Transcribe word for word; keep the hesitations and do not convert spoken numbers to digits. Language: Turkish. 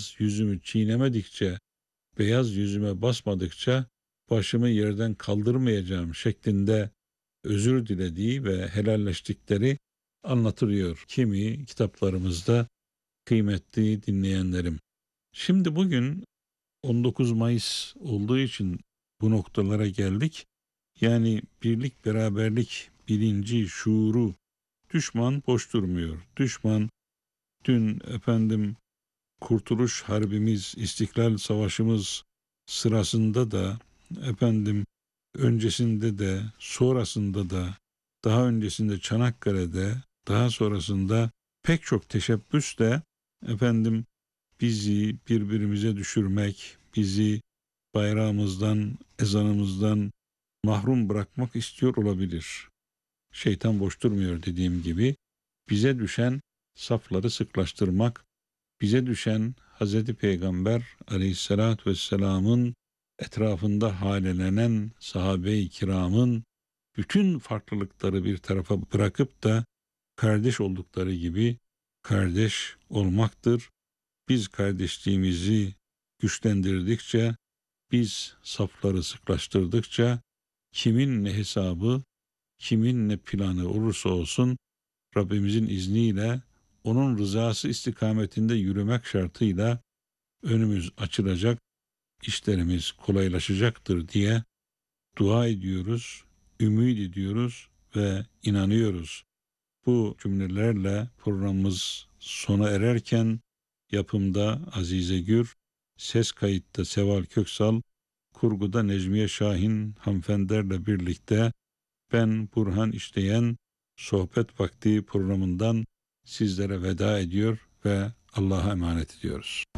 beyaz yüzümü çiğnemedikçe, beyaz yüzüme basmadıkça başımı yerden kaldırmayacağım şeklinde özür dilediği ve helalleştikleri anlatılıyor kimi kitaplarımızda kıymetli dinleyenlerim. Şimdi bugün on dokuz Mayıs olduğu için bu noktalara geldik. Yani birlik, beraberlik, bilinci, şuuru, düşman boş durmuyor. Düşman dün efendim Kurtuluş Harbimiz, İstiklal Savaşımız sırasında da efendim öncesinde de sonrasında da daha öncesinde Çanakkale'de daha sonrasında pek çok teşebbüsle efendim bizi birbirimize düşürmek, bizi bayrağımızdan, ezanımızdan mahrum bırakmak istiyor olabilir. Şeytan boş durmuyor dediğim gibi. Bize düşen safları sıklaştırmak, bize düşen Hazreti Peygamber aleyhissalatü vesselamın etrafında halelenen sahabe-i kiramın bütün farklılıkları bir tarafa bırakıp da kardeş oldukları gibi kardeş olmaktır. Biz kardeşliğimizi güçlendirdikçe, biz safları sıklaştırdıkça kimin ne hesabı, kimin ne planı olursa olsun Rabbimizin izniyle onun rızası istikametinde yürümek şartıyla önümüz açılacak, işlerimiz kolaylaşacaktır diye dua ediyoruz, ümit ediyoruz ve inanıyoruz. Bu cümlelerle programımız sona ererken yapımda Azize Gür, ses kayıtta Seval Köksal, kurguda Necmiye Şahin hanımefendilerle birlikte ben Burhan İşleyen Sohbet Vakti programından sizlere veda ediyor ve Allah'a emanet ediyoruz.